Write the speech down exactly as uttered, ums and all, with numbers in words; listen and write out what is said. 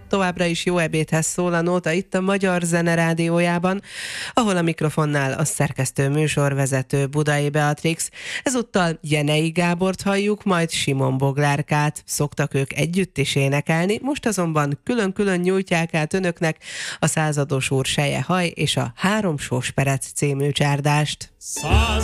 továbbra is jó ebédhez szól a nóta itt a Magyar Zene Rádiójában, ahol a mikrofonnál a szerkesztő műsorvezető Budai Beatrix. Ezúttal Jenei Gábort halljuk, majd Simon Boglárkát. Szoktak ők együtt is énekelni, most azonban külön-külön nyújtják át önöknek a Százados úr seje haj és a Három sós perec című csárdást. Száz